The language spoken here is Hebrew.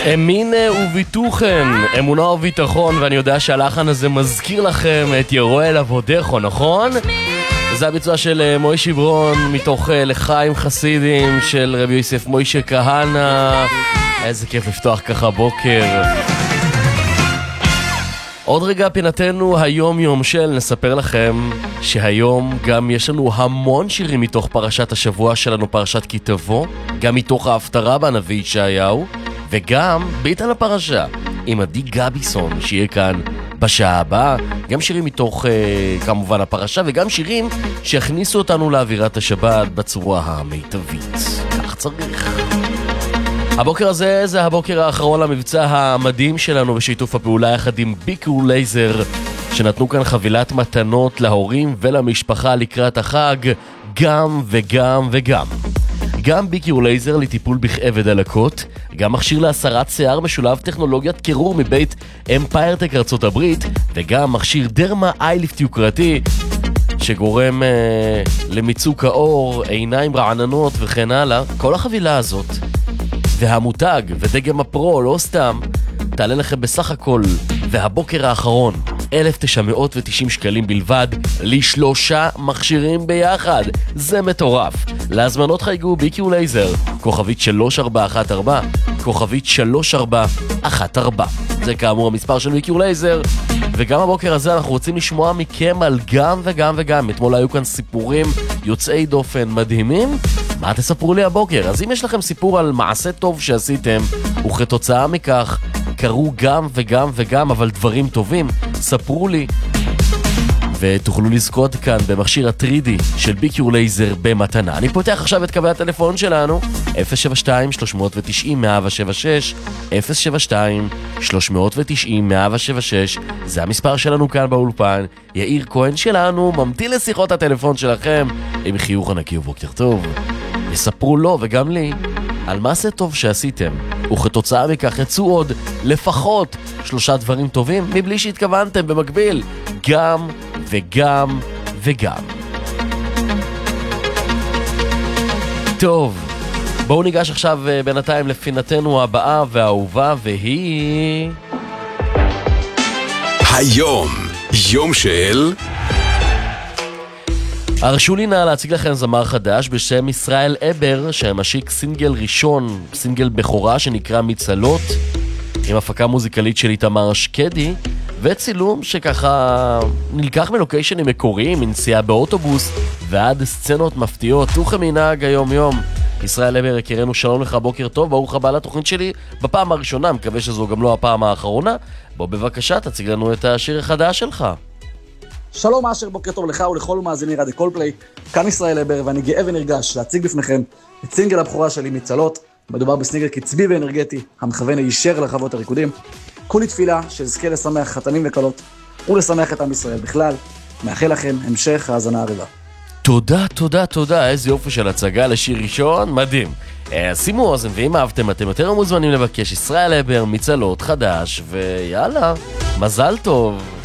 אמינה וביטוחן, אמונה וביטחון, ואני יודע שהלחן הזה מזכיר לכם את ירואל עבודךו, נכון? זה הביצוע של מוישי ברון מתוך לחיים חסידים של רבי יוסף מוישה כהנא. איזה כיף לפתוח ככה בוקר. עוד רגע פינתנו היום יום של, נספר לכם שהיום גם יש לנו המון שירים מתוך פרשת השבוע שלנו, פרשת כי תבוא, גם מתוך ההפטרה בנביא ישעיהו, וגם ביט על הפרשה עם עדי גביסון שיהיה כאן בשעה הבאה. גם שירים מתוך כמובן הפרשה, וגם שירים שיכניסו אותנו לאווירת השבת בצורה המיטבית. כך צריך. הבוקר הזה זה הבוקר האחרון למבצע המדהים שלנו בשיתוף הפעולה יחד עם ביקור לייזר, שנתנו כאן חבילת מתנות להורים ולמשפחה לקראת החג, גם וגם וגם. גם ביקור לייזר לטיפול בכאב דלקות, גם מכשיר להסרת שיער משולב טכנולוגיית קירור מבית אמפיירטק ארצות הברית, וגם מכשיר דרמה אייליפט יוקרתי שגורם למיצוק האור, עיניים רעננות וכן הלאה. כל החבילה הזאת והמותג ודגם הפרו, לא סתם, תעלה לכם בסך הכל, והבוקר האחרון 1,990 שקלים בלבד לשלושה מכשירים ביחד. זה מטורף. להזמנות חייגו ביקור לייזר, כוכבית 3414, כוכבית 3414. זה כאמור המספר של ביקור לייזר. וגם הבוקר הזה אנחנו רוצים לשמוע מכם על גם וגם וגם. אתמול היו כאן סיפורים יוצאי דופן מדהימים. מה תספרו לי הבוקר? אז אם יש לכם סיפור על מעשה טוב שעשיתם וכתוצאה מכך קרו גם וגם וגם אבל דברים טובים, ספרו לי ותוכלו לזכות כאן במכשיר הטרידי של ביקור לייזר במתנה. אני פותח עכשיו את קווי הטלפון שלנו 072-390-176, 072-390-176. זה המספר שלנו כאן באולפן. יאיר כהן שלנו ממתין לשיחות הטלפון שלכם עם חיוך ענקי ובוקר טוב. יספרו לו וגם לי על מעשה טוב שעשיתם, וכתוצאה מכך יצאו עוד לפחות 3 דברים טובים מבלי שהתכוונתם במקביל. גם וגם וגם. טוב, בואו ניגש עכשיו בינתיים לפינתנו הבאה והאהובה, והיא היום יום של. הרשו לי נא להציג לכם זמר חדש בשם ישראל אבר, שמשיק סינגל ראשון, סינגל בכורה שנקרא מצלות, עם הפקה מוזיקלית של איתמר שקדי, וצילום שככה נלקח מלוקיישנים מקוריים, מנסיעה באוטובוס ועד סצנות מפתיעות, וכמנהג היום יום. ישראל אבר, הכירנו, שלום לך, בוקר טוב, ברוך הבא לתוכנית שלי בפעם הראשונה, מקווה שזו גם לא הפעם האחרונה. בוא בבקשה תציג לנו את השיר החדש שלך. שלום אשר, בוקר טוב לך ולכל מאזיני רדיו קולפליי, כאן ישראל אבר, ואני גאה ונרגש להציג בפניכם את סינגל הבכורה שלי מצלות. מדובר בסינגל קצבי ואנרגטי, המכוון הישר לחוות הריקודים. כולי תפילה שאזכה לשמח חתנים וקלות ולשמח את עם ישראל בכלל. מאחל לכם המשך האזנה ערבה. תודה, תודה, תודה, איזה יופי של הצגה לשיר ראשון, מדהים. שימו אוזן, ואם אהבתם אתם יותר מוזמנים לבקש ישראל אבר מצלות חדש, ויאללה, מזל טוב.